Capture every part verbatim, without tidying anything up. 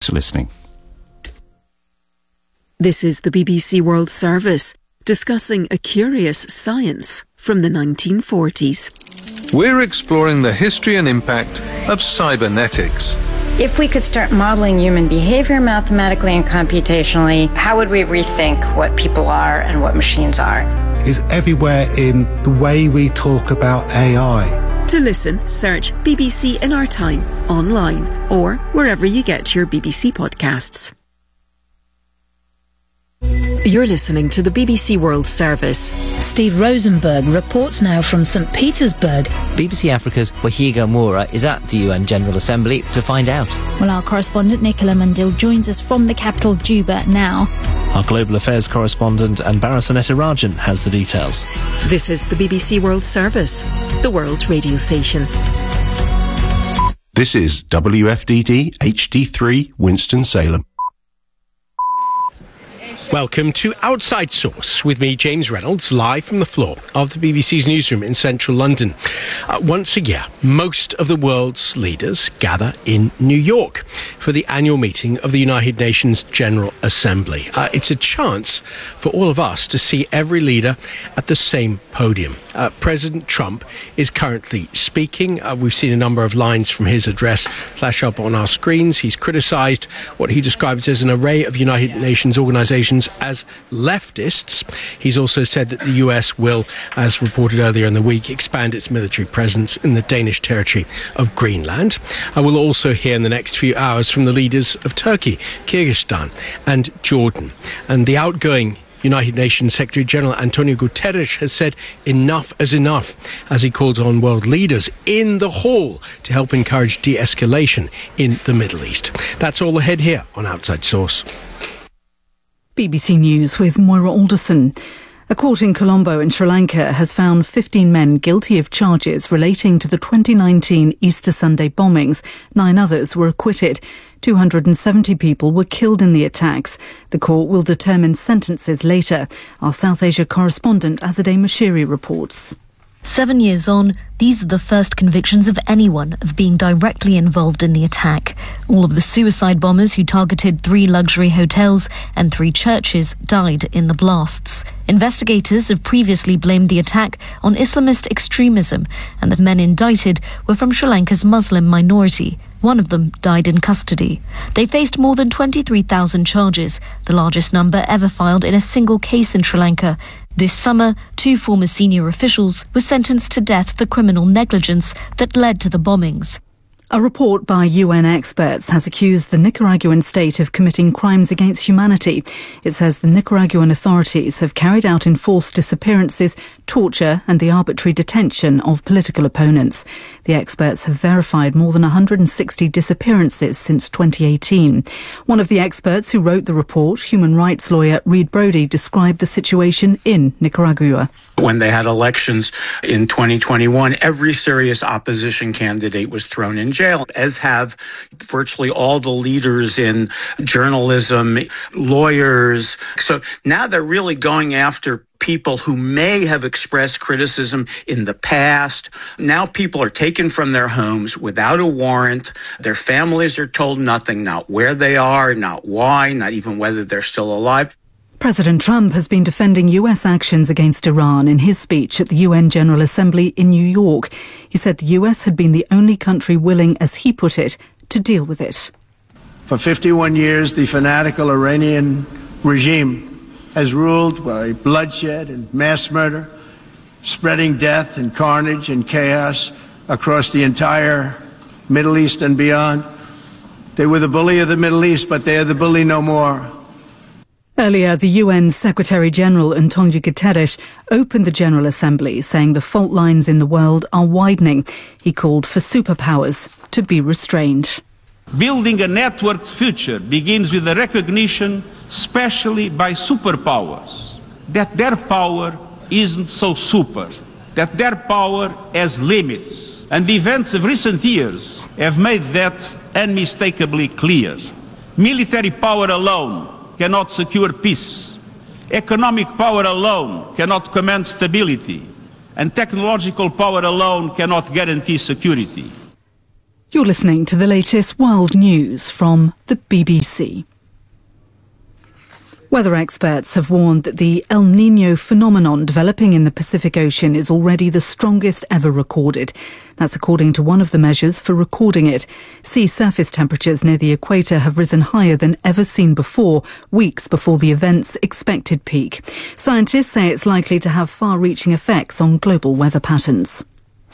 Listening. This is the B B C World Service, discussing a curious science from the nineteen forties. We're exploring the history and impact of cybernetics. If we could start modeling human behavior mathematically and computationally, how would we rethink what people are and what machines are? Is everywhere in the way we talk about A I. To listen, search B B C in our time, online, or wherever you get your B B C podcasts. You're listening to the B B C World Service. Steve Rosenberg reports now from St Petersburg. B B C Africa's Wahiga Moura is at the U N General Assembly to find out. Well, our correspondent Nicola Mundil joins us from the capital Juba now. Our global affairs correspondent Anbara Rajan has the details. This is the B B C World Service, the world's radio station. This is W F D D H D three Winston-Salem. Welcome to Outside Source with me, James Reynolds, live from the floor of the B B C's newsroom in central London. Uh, once a year, most of the world's leaders gather in New York for the annual meeting of the United Nations General Assembly. Uh, it's a chance for all of us to see every leader at the same podium. Uh, President Trump is currently speaking. Uh, we've seen a number of lines from his address flash up on our screens. He's criticised what he describes as an array of United Nations organisations as leftists. He's also said that the U S will, as reported earlier in the week, expand its military presence in the Danish territory of Greenland. I will also hear in the next few hours from the leaders of Turkey, Kyrgyzstan and Jordan. And the outgoing United Nations Secretary General Antonio Guterres has said enough is enough as he calls on world leaders in the hall to help encourage de-escalation in the Middle East. That's all ahead here on Outside Source. B B C News with Moira Alderson. A court in Colombo in Sri Lanka has found fifteen men guilty of charges relating to the twenty nineteen Easter Sunday bombings. Nine others were acquitted. two hundred seventy people were killed in the attacks. The court will determine sentences later. Our South Asia correspondent Azadeh Mashiri reports. Seven years on, these are the first convictions of anyone of being directly involved in the attack. All of the suicide bombers who targeted three luxury hotels and three churches died in the blasts. Investigators have previously blamed the attack on Islamist extremism, and the men indicted were from Sri Lanka's Muslim minority. One of them died in custody. They faced more than twenty-three thousand charges, the largest number ever filed in a single case in Sri Lanka. This summer, two former senior officials were sentenced to death for criminal negligence that led to the bombings. A report by U N experts has accused the Nicaraguan state of committing crimes against humanity. It says the Nicaraguan authorities have carried out enforced disappearances, torture and the arbitrary detention of political opponents. The experts have verified more than one hundred sixty disappearances since twenty eighteen. One of the experts who wrote the report, human rights lawyer Reed Brody, described the situation in Nicaragua. When they had elections in twenty twenty-one, every serious opposition candidate was thrown in jail, as have virtually all the leaders in journalism, lawyers. So now they're really going after people who may have expressed criticism in the past. Now people are taken from their homes without a warrant. Their families are told nothing, not where they are, not why, not even whether they're still alive. President Trump has been defending U S actions against Iran in his speech at the U N General Assembly in New York. He said the U S had been the only country willing, as he put it, to deal with it. For fifty-one years, the fanatical Iranian regime has ruled by bloodshed and mass murder, spreading death and carnage and chaos across the entire Middle East and beyond. They were the bully of the Middle East, but they are the bully no more. Earlier, the U N Secretary-General Antonio Guterres opened the General Assembly, saying the fault lines in the world are widening. He called for superpowers to be restrained. Building a networked future begins with the recognition, especially by superpowers, that their power isn't so super, that their power has limits. And the events of recent years have made that unmistakably clear. Military power alone cannot secure peace. Economic power alone cannot command stability. And technological power alone cannot guarantee security. You're listening to the latest world news from the B B C. Weather experts have warned that the El Niño phenomenon developing in the Pacific Ocean is already the strongest ever recorded. That's according to one of the measures for recording it. Sea surface temperatures near the equator have risen higher than ever seen before, weeks before the event's expected peak. Scientists say it's likely to have far-reaching effects on global weather patterns.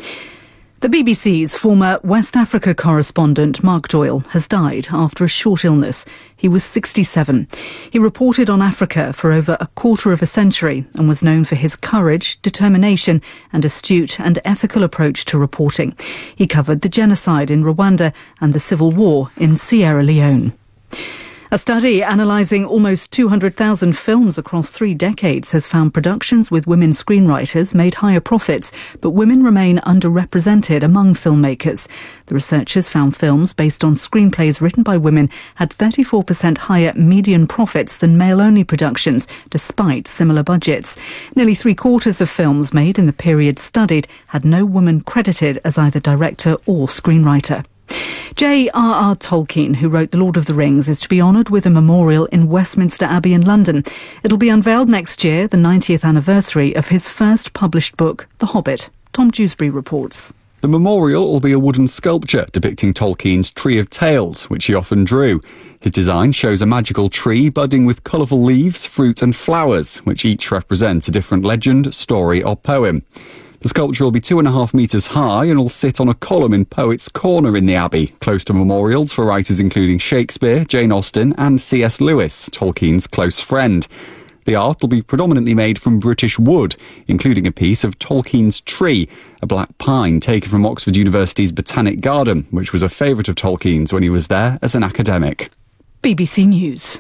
The B B C's former West Africa correspondent Mark Doyle has died after a short illness. He was sixty-seven. He reported on Africa for over a quarter of a century and was known for his courage, determination and astute and ethical approach to reporting. He covered the genocide in Rwanda and the civil war in Sierra Leone. A study analysing almost two hundred thousand films across three decades has found productions with women screenwriters made higher profits, but women remain underrepresented among filmmakers. The researchers found films based on screenplays written by women had thirty-four percent higher median profits than male-only productions, despite similar budgets. Nearly three-quarters of films made in the period studied had no woman credited as either director or screenwriter. J R R Tolkien, who wrote The Lord of the Rings, is to be honoured with a memorial in Westminster Abbey in London. It'll be unveiled next year, the ninetieth anniversary of his first published book, The Hobbit. Tom Dewsbury reports. The memorial will be a wooden sculpture depicting Tolkien's Tree of Tales, which he often drew. His design shows a magical tree budding with colourful leaves, fruit and flowers, which each represent a different legend, story or poem. The sculpture will be two and a half metres high and will sit on a column in Poets' Corner in the Abbey, close to memorials for writers including Shakespeare, Jane Austen and C S Lewis, Tolkien's close friend. The art will be predominantly made from British wood, including a piece of Tolkien's tree, a black pine taken from Oxford University's Botanic Garden, which was a favourite of Tolkien's when he was there as an academic. B B C News.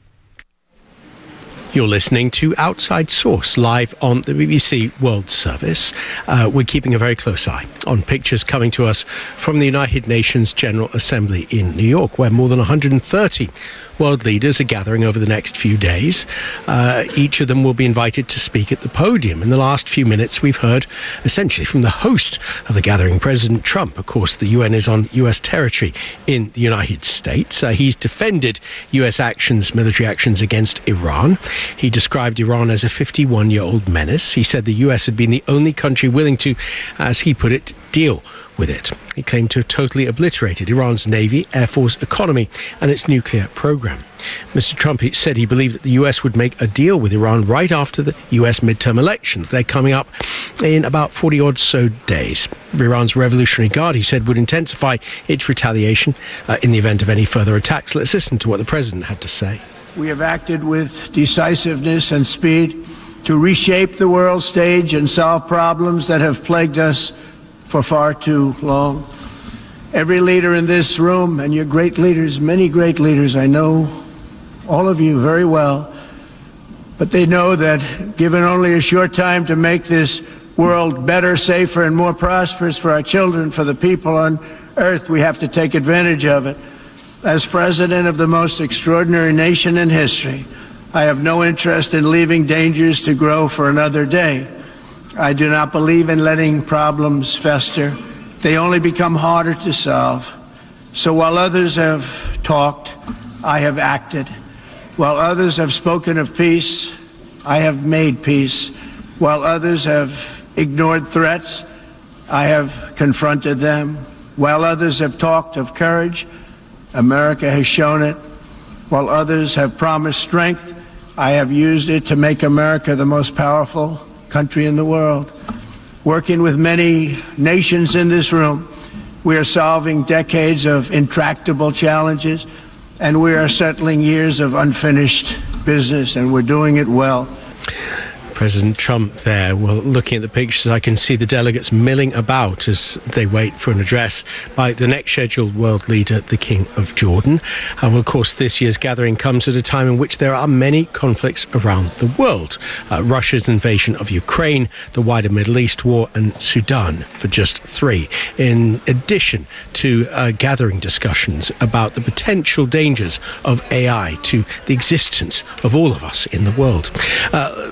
You're listening to Outside Source, live on the B B C World Service. Uh, we're keeping a very close eye on pictures coming to us from the United Nations General Assembly in New York, where more than one hundred thirty world leaders are gathering over the next few days. Uh, each of them will be invited to speak at the podium. In the last few minutes, we've heard essentially from the host of the gathering, President Trump. Of course, the U N is on U S territory in the United States. Uh, he's defended U S actions, military actions against Iran. He described Iran as a fifty-one-year-old menace. He said the U S had been the only country willing to, as he put it, deal with it. He claimed to have totally obliterated Iran's Navy, Air Force, economy and its nuclear program. Mister Trump said he believed that the U S would make a deal with Iran right after the U S midterm elections. They're coming up in about forty-odd so days. Iran's Revolutionary Guard, he said, would intensify its retaliation uh, in the event of any further attacks. Let's listen to what the president had to say. We have acted with decisiveness and speed to reshape the world stage and solve problems that have plagued us for far too long. Every leader in this room, and you're great leaders, many great leaders, I know all of you very well, but they know that given only a short time to make this world better, safer, and more prosperous for our children, for the people on earth, we have to take advantage of it. As president of the most extraordinary nation in history, I have no interest in leaving dangers to grow for another day. I do not believe in letting problems fester. They only become harder to solve. So while others have talked, I have acted. While others have spoken of peace, I have made peace. While others have ignored threats, I have confronted them. While others have talked of courage, America has shown it. While others have promised strength, I have used it to make America the most powerful country in the world. Working with many nations in this room, we are solving decades of intractable challenges, and we are settling years of unfinished business, and we're doing it well. President Trump there. Well, looking at the pictures, I can see the delegates milling about as they wait for an address by the next scheduled world leader, the King of Jordan. And of course, this year's gathering comes at a time in which there are many conflicts around the world. Uh, Russia's invasion of Ukraine, the wider Middle East war, and Sudan, for just three. In addition to uh, gathering discussions about the potential dangers of A I to the existence of all of us in the world. Uh, much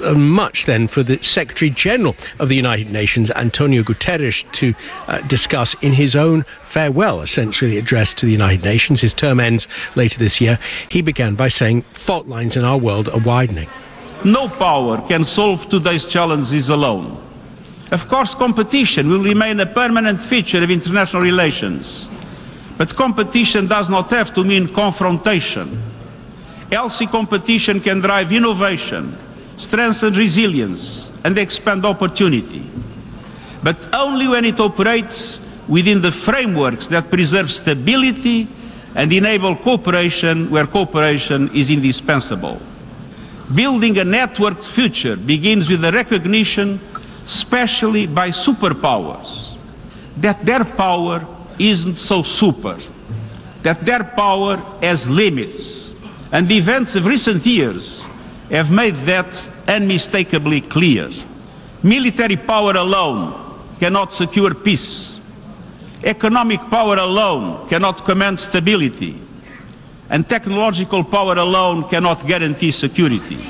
much then for the Secretary General of the United Nations, Antonio Guterres, to uh, discuss in his own farewell, essentially, address to the United Nations. His term ends later this year. He began by saying fault lines in our world are widening. No power can solve today's challenges alone. Of course, competition will remain a permanent feature of international relations. But competition does not have to mean confrontation. Healthy competition can drive innovation, strengthen resilience, and expand opportunity. But only when it operates within the frameworks that preserve stability and enable cooperation where cooperation is indispensable. Building a networked future begins with the recognition, especially by superpowers, that their power isn't so super, that their power has limits. And the events of recent years have made that unmistakably clear. Military power alone cannot secure peace. Economic power alone cannot command stability. And technological power alone cannot guarantee security.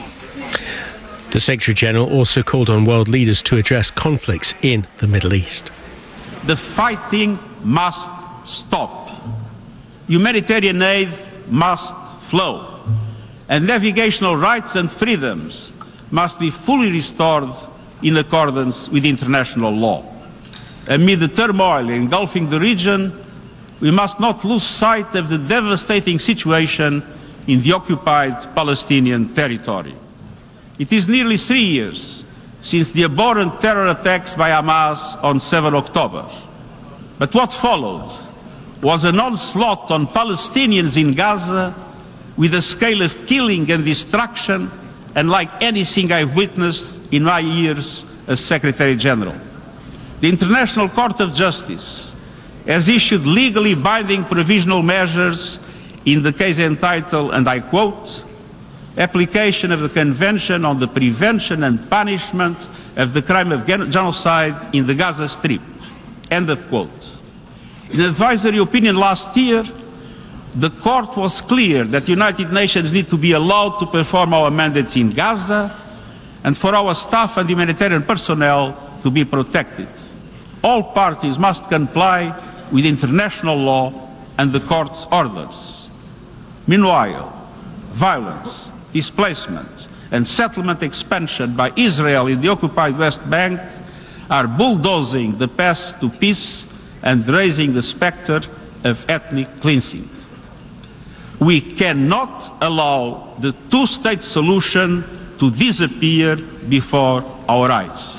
The Secretary General also called on world leaders to address conflicts in the Middle East. The fighting must stop. Humanitarian aid must flow. And navigational rights and freedoms must be fully restored in accordance with international law. Amid the turmoil engulfing the region, we must not lose sight of the devastating situation in the occupied Palestinian territory. It is nearly three years since the abhorrent terror attacks by Hamas on the seventh of October. But what followed was an onslaught on Palestinians in Gaza with a scale of killing and destruction unlike anything I've witnessed in my years as Secretary General. The International Court of Justice has issued legally binding provisional measures in the case entitled, and I quote, application of the Convention on the Prevention and Punishment of the Crime of Genocide in the Gaza Strip, end of quote. In an advisory opinion last year, the court was clear that the United Nations need to be allowed to perform our mandates in Gaza and for our staff and humanitarian personnel to be protected. All parties must comply with international law and the court's orders. Meanwhile, violence, displacement, and settlement expansion by Israel in the occupied West Bank are bulldozing the path to peace and raising the specter of ethnic cleansing. We cannot allow the two-state solution to disappear before our eyes.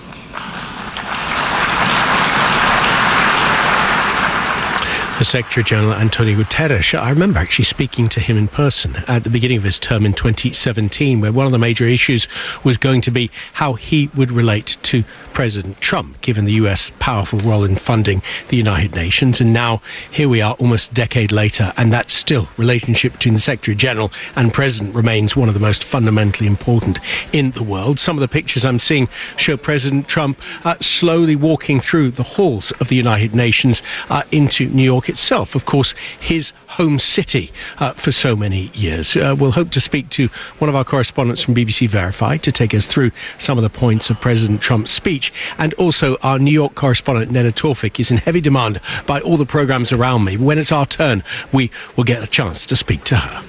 The Secretary General, Antonio Guterres. I remember actually speaking to him in person at the beginning of his term in twenty seventeen, where one of the major issues was going to be how he would relate to President Trump, given the U S powerful role in funding the United Nations. And now here we are almost a decade later, and that still relationship between the Secretary General and President remains one of the most fundamentally important in the world. Some of the pictures I'm seeing show President Trump uh, slowly walking through the halls of the United Nations uh, into New York itself, of course, his home city uh, for so many years. Uh, we'll hope to speak to one of our correspondents from B B C Verify to take us through some of the points of President Trump's speech. And also our New York correspondent, Neda Tawfik, is in heavy demand by all the programmes around me. When it's our turn, we will get a chance to speak to her.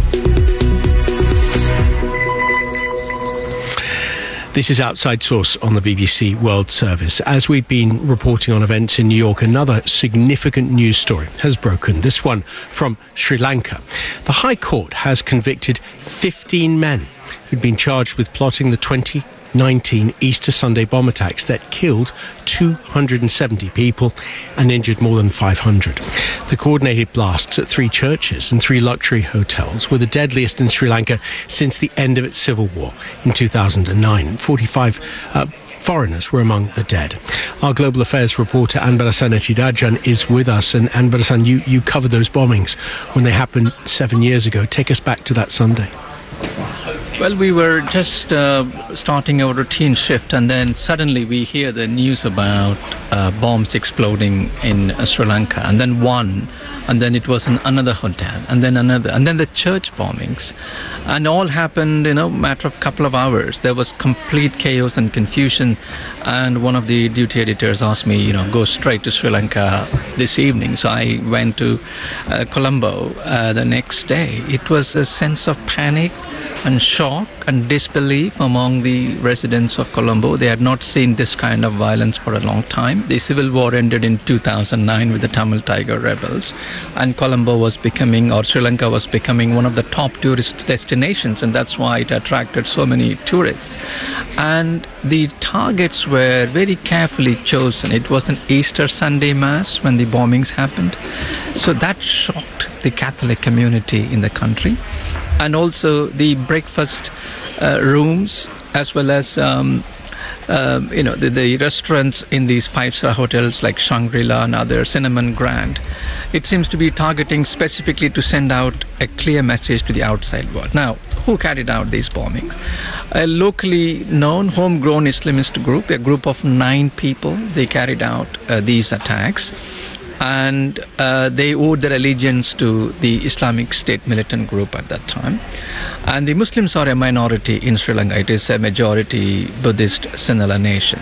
This is Outside Source on the B B C World Service. As we've been reporting on events in New York, another significant news story has broken, this one from Sri Lanka. The High Court has convicted fifteen men who'd been charged with plotting the twenty nineteen Easter Sunday bomb attacks that killed two hundred seventy people and injured more than five hundred. The coordinated blasts at three churches and three luxury hotels were the deadliest in Sri Lanka since the end of its civil war in two thousand nine. forty-five uh, foreigners were among the dead. Our global affairs reporter Anbarasan Etidajan is with us. And Anbarasan, you, you covered those bombings when they happened seven years ago. Take us back to that Sunday. Well, we were just uh, starting our routine shift, and then suddenly we hear the news about uh, bombs exploding in uh, Sri Lanka, and then one, and then it was in another hotel, and then another, and then the church bombings, and all happened in a matter of couple of hours. There was complete chaos and confusion, and one of the duty editors asked me, you know, go straight to Sri Lanka this evening. So I went to uh, Colombo uh, the next day. It was a sense of panic and shock and disbelief among the residents of Colombo. They had not seen this kind of violence for a long time. The civil war ended in two thousand nine with the Tamil Tiger rebels, and Colombo was becoming, or Sri Lanka was becoming, one of the top tourist destinations, and that's why it attracted so many tourists. And the targets were very carefully chosen. It was an Easter Sunday Mass when the bombings happened, so that shocked the Catholic community in the country. And also the breakfast uh, rooms, as well as um, um, you know the, the restaurants in these five-star hotels like Shangri-La and other, Cinnamon Grand. It seems to be targeting specifically to send out a clear message to the outside world. Now, who carried out these bombings? A locally known, homegrown Islamist group, a group of nine people. They carried out uh, these attacks. And uh, they owed their allegiance to the Islamic State militant group at that time. And the Muslims are a minority in Sri Lanka. It is a majority Buddhist Sinhala nation.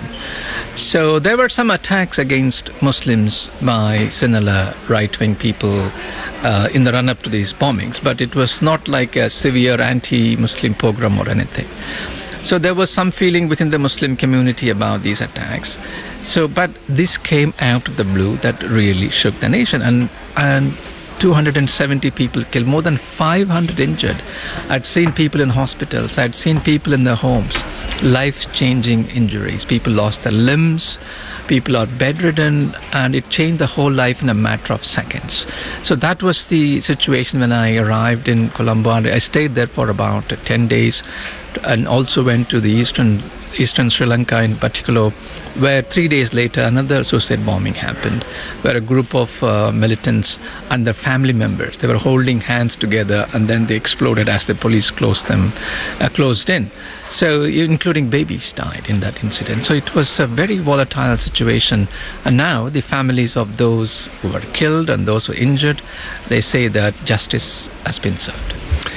So there were some attacks against Muslims by Sinhala right-wing people uh, in the run-up to these bombings, but it was not like a severe anti-Muslim pogrom or anything. So there was some feeling within the Muslim community about these attacks. So, but this came out of the blue that really shook the nation, and and two hundred seventy people killed, more than five hundred injured. I'd seen people in hospitals, I'd seen people in their homes, life-changing injuries. People lost their limbs, people are bedridden, and it changed the whole life in a matter of seconds. So that was the situation when I arrived in Colombo, and I stayed there for about ten days, and also went to the eastern eastern Sri Lanka in particular, where three days later another suicide bombing happened, where a group of uh, militants and their family members, they were holding hands together, and then they exploded as the police closed them, uh, closed in. So, including babies died in that incident. So it was a very volatile situation. And now the families of those who were killed and those who were injured, they say that justice has been served.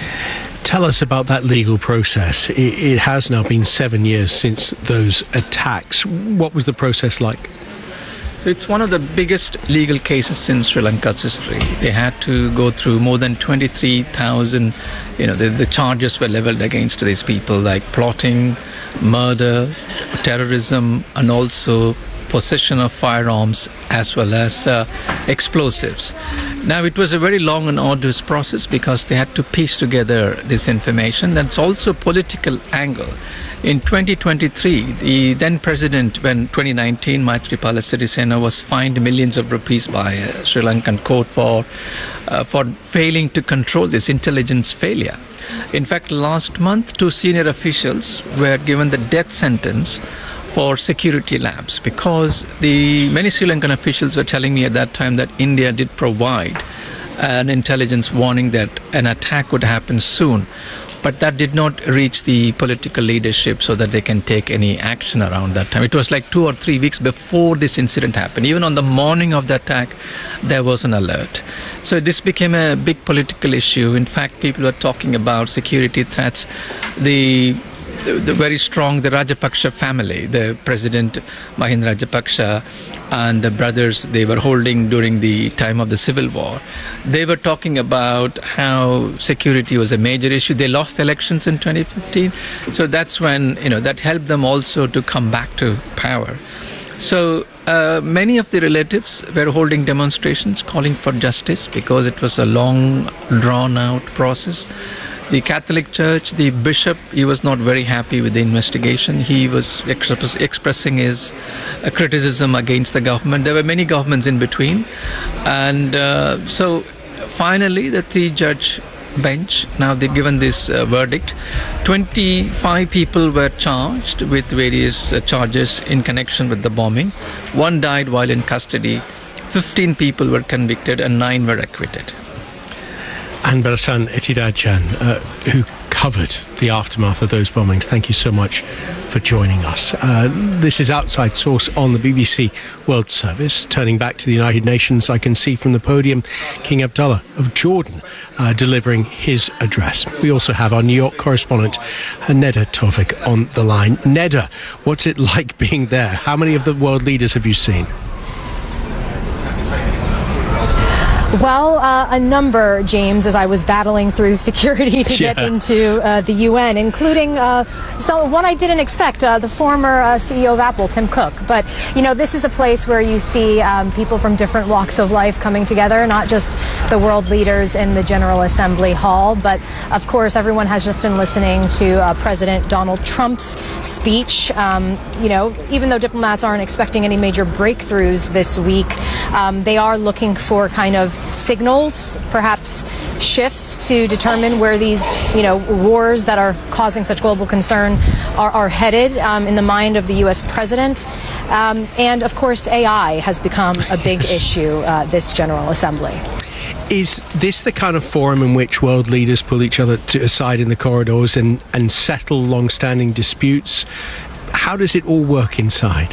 Tell us about that legal process. It, it has now been seven years since those attacks. What was the process like? So it's one of the biggest legal cases in Sri Lanka's history. They had to go through more than twenty-three thousand, you know, the, the charges were leveled against these people, like plotting, murder, terrorism, and also possession of firearms as well as uh, explosives. Now, it was a very long and arduous process because they had to piece together this information. That's also a political angle. In twenty twenty-three, the then president, when twenty nineteen, Maithripala Sirisena was fined millions of rupees by a Sri Lankan court for, uh, for failing to control this intelligence failure. In fact, last month, two senior officials were given the death sentence for security lapse, because the many Sri Lankan officials were telling me at that time that India did provide an intelligence warning that an attack would happen soon, but that did not reach the political leadership so that they can take any action around that time. It was like two or three weeks before this incident happened. Even on the morning of the attack, there was an alert. So this became a big political issue. In fact, people were talking about security threats. The The, the very strong, the Rajapaksa family, the President Mahinda Rajapaksa and the brothers they were holding during the time of the civil war, they were talking about how security was a major issue. They lost elections in twenty fifteen, so that's when, you know, that helped them also to come back to power. So uh, many of the relatives were holding demonstrations calling for justice because it was a long, drawn-out process. The Catholic Church, the bishop, he was not very happy with the investigation. He was express, expressing his uh, criticism against the government. There were many governments in between. And uh, so finally, the three-judge bench, now they've given this uh, verdict. twenty-five people were charged with various uh, charges in connection with the bombing. One died while in custody. fifteen people were convicted and nine were acquitted. Anbarasan Etidajan, uh, who covered the aftermath of those bombings. Thank you so much for joining us. Uh, this is Outside Source on the B B C World Service. Turning back to the United Nations, I can see from the podium King Abdullah of Jordan uh, delivering his address. We also have our New York correspondent, Neda Tawfik, on the line. Neda, what's it like being there? How many of the world leaders have you seen? Well, uh, a number, James, as I was battling through security to yeah. get into uh, the U N, including uh, so one I didn't expect, uh, the former uh, C E O of Apple, Tim Cook. But, you know, this is a place where you see um, people from different walks of life coming together, not just the world leaders in the General Assembly Hall, but, of course, everyone has just been listening to uh, President Donald Trump's speech. Um, you know, even though diplomats aren't expecting any major breakthroughs this week, um, they are looking for kind of signals, perhaps shifts to determine where these, you know, wars that are causing such global concern are, are headed um, in the mind of the U S president. Um, and, of course, A I has become a big issue uh, this General Assembly. Is this the kind of forum in which world leaders pull each other to aside in the corridors and, and settle long-standing disputes? How does it all work inside?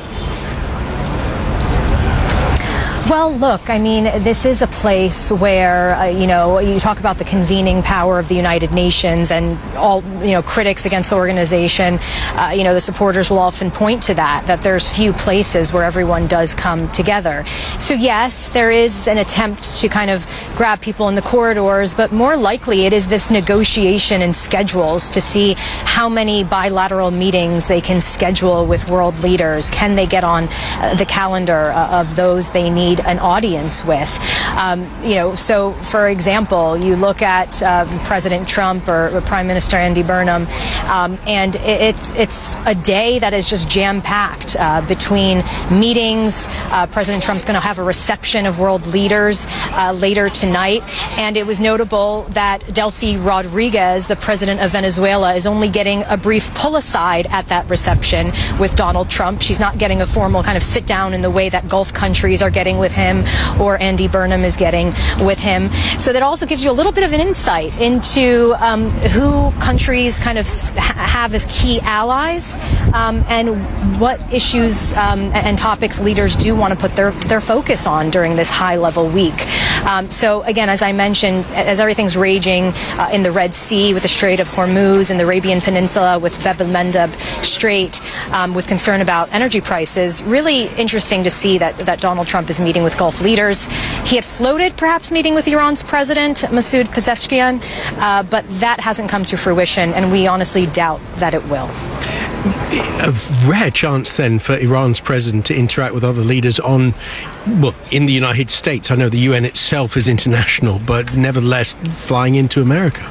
Well, look, I mean, this is a place where, uh, you know, you talk about the convening power of the United Nations and all, you know, critics against the organization, uh, you know, the supporters will often point to that, that there's few places where everyone does come together. So, yes, there is an attempt to kind of grab people in the corridors, but more likely it is this negotiation and schedules to see how many bilateral meetings they can schedule with world leaders. Can they get on uh, the calendar uh, of those they need an audience with? Um, you know, so for example, you look at uh, President Trump or, or Prime Minister Andy Burnham, um, and it, it's it's a day that is just jam-packed uh, between meetings. Uh, President Trump's going to have a reception of world leaders uh, later tonight, and it was notable that Delcy Rodriguez, the president of Venezuela, is only getting a brief pull-aside at that reception with Donald Trump. She's not getting a formal kind of sit-down in the way that Gulf countries are getting with him or Andy Burnham is getting with him. So that also gives you a little bit of an insight into um, who countries kind of have as key allies um, and what issues um, and topics leaders do want to put their, their focus on during this high-level week. Um, so again, as I mentioned, as everything's raging uh, in the Red Sea with the Strait of Hormuz, in the Arabian Peninsula with Bab el-Mandeb Strait, um, with concern about energy prices, really interesting to see that, that Donald Trump is meeting with Gulf leaders. He had floated perhaps meeting with Iran's president, Masoud Pezeshkian, uh, but that hasn't come to fruition, and we honestly doubt that it will. A rare chance then for Iran's president to interact with other leaders on, well, in the United States. I know the U N itself is international, but nevertheless flying into America.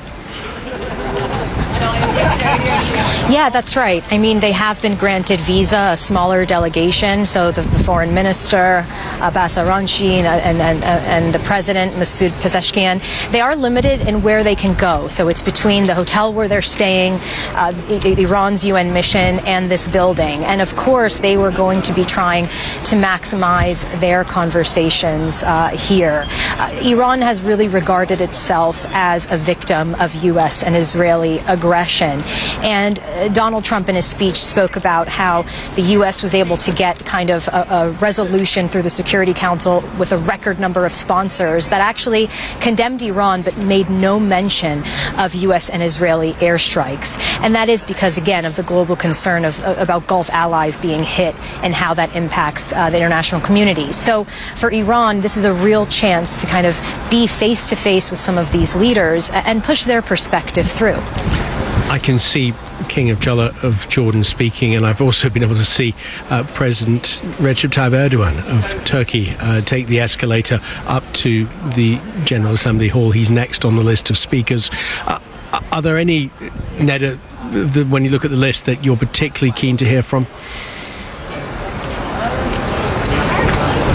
Yeah, that's right. I mean, they have been granted visa, a smaller delegation. So the, the foreign minister, Abbas Araghchi, and, and, and, and the president, Masoud Pezeshkian, they are limited in where they can go. So it's between the hotel where they're staying, uh, Iran's U N mission, and this building. And of course, they were going to be trying to maximize their conversations uh, here. Uh, Iran has really regarded itself as a victim of U S and Israeli aggression. And Donald Trump in his speech spoke about how the U S was able to get kind of a, a resolution through the Security Council with a record number of sponsors that actually condemned Iran but made no mention of U S and Israeli airstrikes. And that is because, again, of the global concern of, uh, about Gulf allies being hit and how that impacts uh, the international community. So for Iran, this is a real chance to kind of be face-to-face with some of these leaders and push their perspective through. I can see King Abdullah of Jordan speaking, and I've also been able to see uh, President Recep Tayyip Erdogan of Turkey uh, take the escalator up to the General Assembly Hall. He's next on the list of speakers. Uh, are there any, Neda, the, when you look at the list, that you're particularly keen to hear from?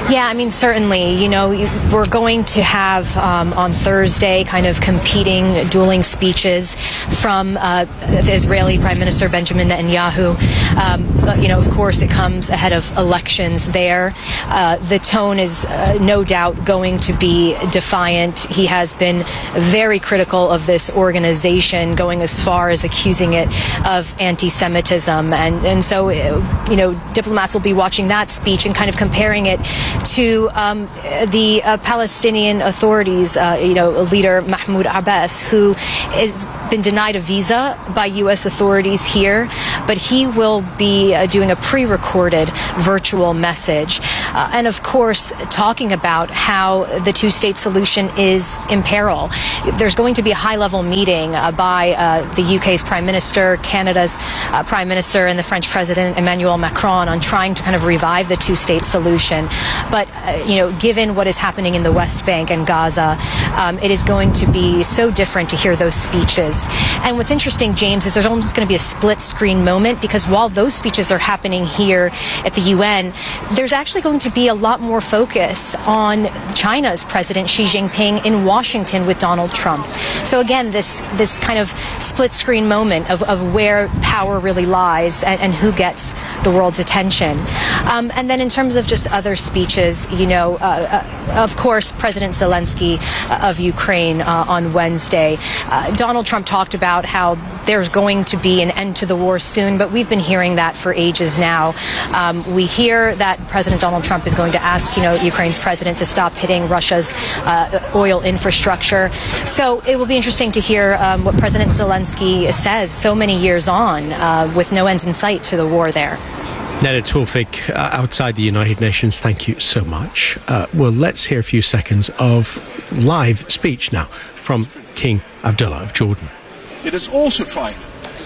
Yeah, I mean, certainly, you know, we're going to have um, on Thursday kind of competing, dueling speeches from uh, the Israeli Prime Minister Benjamin Netanyahu. Um, but, you know, of course, it comes ahead of elections there. Uh, the tone is uh, no doubt going to be defiant. He has been very critical of this organization, going as far as accusing it of anti-Semitism. And, and so, you know, diplomats will be watching that speech and kind of comparing it to um, the uh, Palestinian authorities, uh, you know, leader Mahmoud Abbas, who has been denied a visa by U S authorities here, but he will be uh, doing a pre-recorded virtual message. Uh, and of course, talking about how the two-state solution is in peril. There's going to be a high-level meeting uh, by uh, the U K's Prime Minister, Canada's uh, Prime Minister, and the French President Emmanuel Macron on trying to kind of revive the two-state solution. But, uh, you know, given what is happening in the West Bank and Gaza, um, it is going to be so different to hear those speeches. And what's interesting, James, is there's almost going to be a split-screen moment, because while those speeches are happening here at the U N, there's actually going to be a lot more focus on China's President Xi Jinping in Washington with Donald Trump. So again, this this kind of split-screen moment of, of where power really lies and, and who gets the world's attention. Um, and then in terms of just other speeches, you know, uh, uh, of course, President Zelensky uh, of Ukraine uh, on Wednesday. Uh, Donald Trump talked about how there's going to be an end to the war soon, but we've been hearing that for ages now. Um, we hear that President Donald Trump is going to ask, you know, Ukraine's president to stop hitting Russia's uh, oil infrastructure. So it will be interesting to hear um, what President Zelensky says so many years on, uh, with no end in sight to the war there. Neda Tawfik, uh, outside the United Nations, thank you so much. Uh, well, let's hear a few seconds of live speech now from King Abdullah of Jordan. It is also trying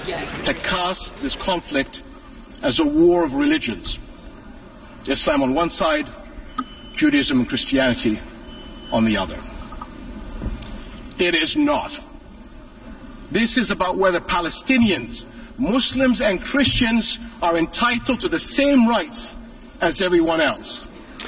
to cast this conflict as a war of religions. Islam on one side, Judaism and Christianity on the other. It is not. This is about whether Palestinians, Muslims and Christians are entitled to the same rights as everyone else.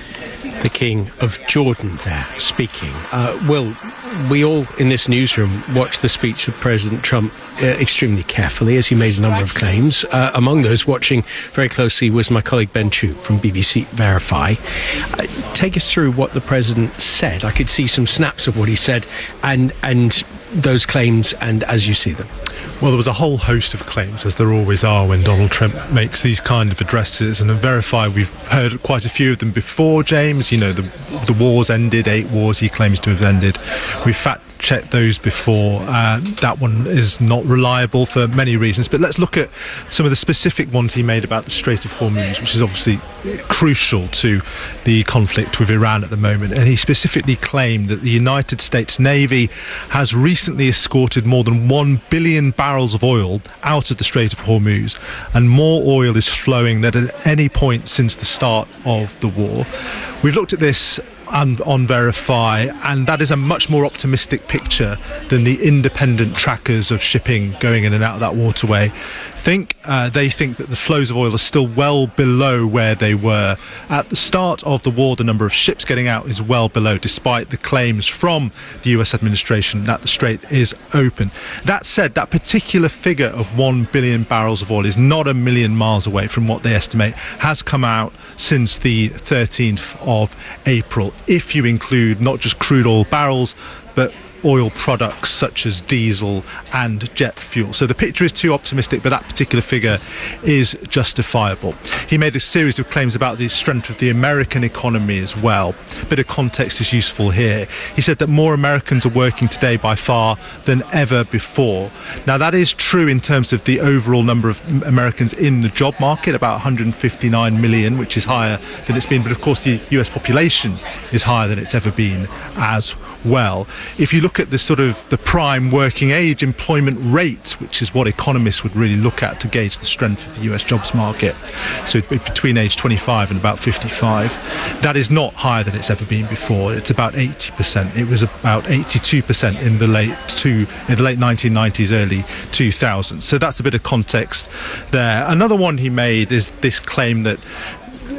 The King of Jordan there speaking. Uh, Will, we all in this newsroom watched the speech of President Trump uh, extremely carefully as he made a number of claims. Uh, among those watching very closely was my colleague Ben Chu from B B C Verify. Uh, take us through what the President said. I could see some snaps of what he said and and those claims and as you see them. Well, there was a whole host of claims, as there always are when Donald Trump makes these kind of addresses. And in Verify, we've heard quite a few of them before, James. You know, the, the wars ended, eight wars he claims to have ended. We've fact-checked those before. Uh, that one is not reliable for many reasons. But let's look at some of the specific ones he made about the Strait of Hormuz, which is obviously crucial to the conflict with Iran at the moment. And he specifically claimed that the United States Navy has recently escorted more than one billion barrels of oil out of the Strait of Hormuz, and more oil is flowing than at any point since the start of the war. We've looked at this on, on Verify, and that is a much more optimistic picture than the independent trackers of shipping going in and out of that waterway think. Uh, they think that the flows of oil are still well below where they were at the start of the war. The number of ships getting out is well below, despite the claims from the U S administration that the strait is open. That said, that particular figure of one billion barrels of oil is not a million miles away from what they estimate has come out since the thirteenth of April, if you include not just crude oil barrels, but oil products such as diesel and jet fuel. So the picture is too optimistic, but that particular figure is justifiable. He made a series of claims about the strength of the American economy as well. A bit of context is useful here. He said that more Americans are working today by far than ever before. Now that is true in terms of the overall number of Americans in the job market, about one hundred fifty-nine million, which is higher than it's been. But of course the U S population is higher than it's ever been as well. If you look at the sort of the prime working age employment rate, which is what economists would really look at to gauge the strength of the U S jobs market, so between age twenty-five and about fifty-five, that is not higher than it's ever been before. It's about eighty percent. It was about eighty-two percent in the late two in the late nineteen nineties, early two thousands. So that's a bit of context there. Another one he made is this claim that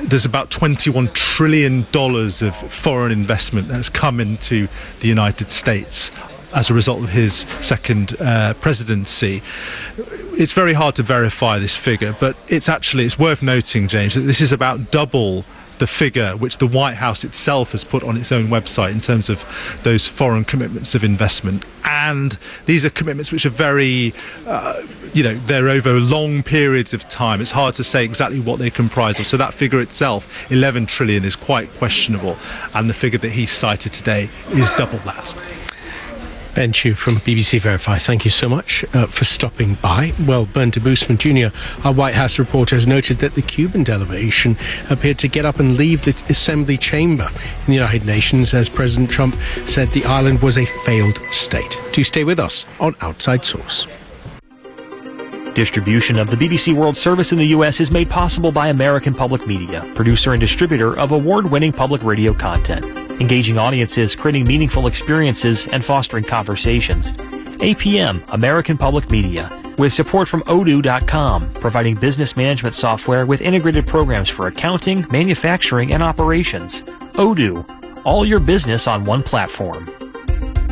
there's about twenty-one trillion dollars of foreign investment that's come into the United States as a result of his second uh, presidency. It's very hard to verify this figure, but it's actually, it's worth noting, James, that this is about double the figure which the White House itself has put on its own website in terms of those foreign commitments of investment. And these are commitments which are very, uh, you know, they're over long periods of time. It's hard to say exactly what they comprise of. So that figure itself, eleven trillion, is quite questionable. And the figure that he cited today is double that. Ben Chu from B B C Verify, thank you so much uh, for stopping by. Well, Bernd Debusmann Junior, our White House reporter, has noted that the Cuban delegation appeared to get up and leave the assembly chamber in the United Nations as President Trump said the island was a failed state. Do stay with us on Outside Source. Distribution of the B B C World Service in the U S is made possible by American Public Media, producer and distributor of award-winning public radio content, engaging audiences, creating meaningful experiences, and fostering conversations. A P M, American Public Media, with support from odoo dot com, providing business management software with integrated programs for accounting, manufacturing, and operations. Odoo, all your business on one platform.